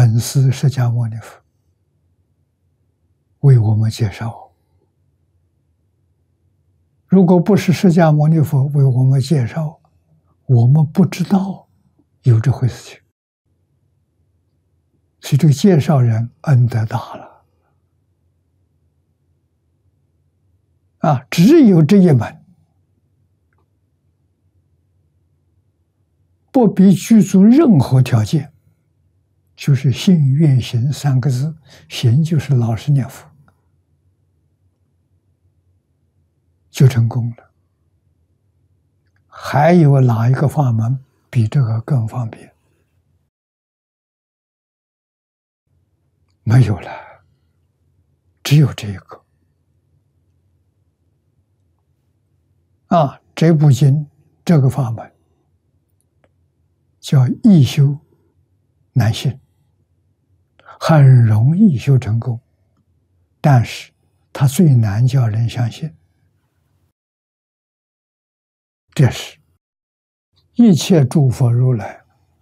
本师释迦牟尼佛为我们介绍。如果不是释迦牟尼佛为我们介绍，我们不知道有这回事情。所以这个介绍人恩德大了啊！只有这一门，不必具足任何条件，就是信愿行三个字，行就是老实念佛，就成功了。还有哪一个法门比这个更方便？没有了，只有这一个。这部经这个法门叫易修难信，很容易修成功，但是它最难叫人相信。这是一切诸佛如来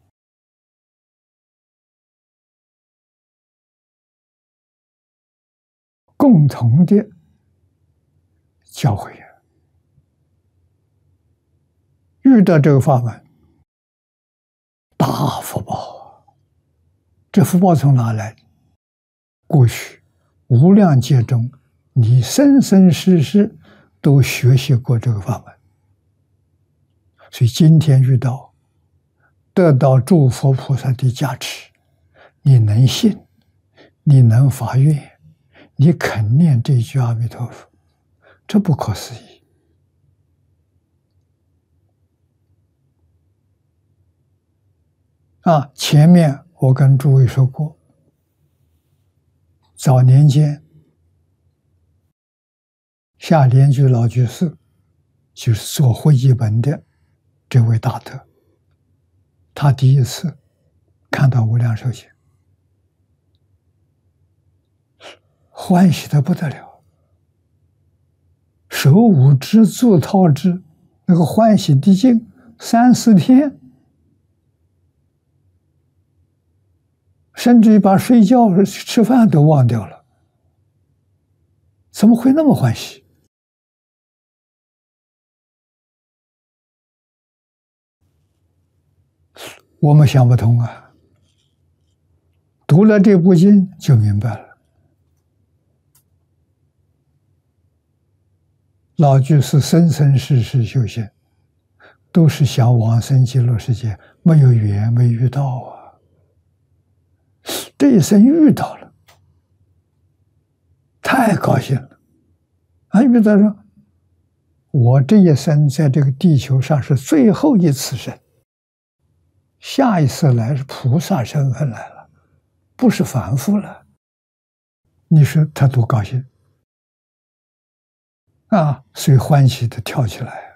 共同的教诲。遇到这个法门，大福报啊！这福报从哪来？过去无量劫中，你生生世世都学习过这个法门，所以今天遇到，得到诸佛菩萨的加持，你能信，你能发愿，你肯念这句阿弥陀佛，这不可思议。前面我跟诸位说过，早年间夏莲居老居士就是做会集本的这位大德，他第一次看到无量寿经，欢喜得不得了，手舞之足蹈之，那个欢喜的劲3、4天，甚至于把睡觉吃饭都忘掉了，怎么会那么欢喜？我们想不通啊！读了这部经就明白了。老居士生生世世修行，都是想往生极乐世界，没有缘，没遇到啊。这一生遇到了，太高兴了！遇到说，我这一生在这个地球上是最后一次生，下一次来是菩萨身份来了，不是凡夫了。你说他多高兴所以欢喜的跳起来。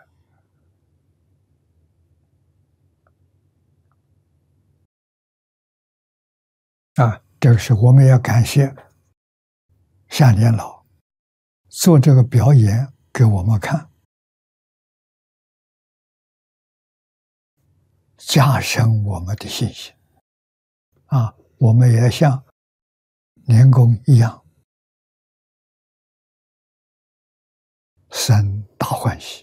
这个是我们要感谢夏莲老做这个表演给我们看，加深我们的信心我们也像莲公一样生大欢喜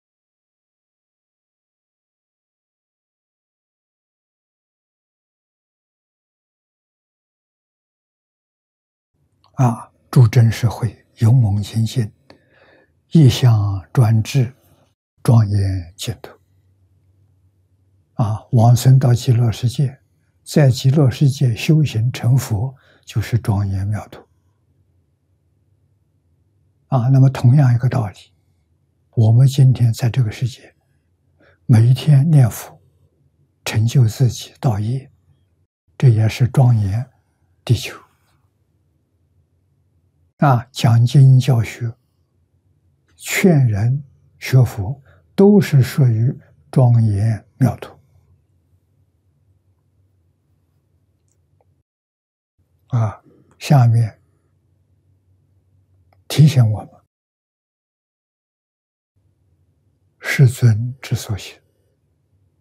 助真实慧，勇猛精进，一向专制，庄严净土往生到极乐世界，在极乐世界修行成佛，就是庄严妙土那么同样一个道理，我们今天在这个世界，每一天念佛，成就自己道业，这也是庄严地球讲经教学，劝人学佛，都是属于庄严妙土下面提醒我们，世尊之所行，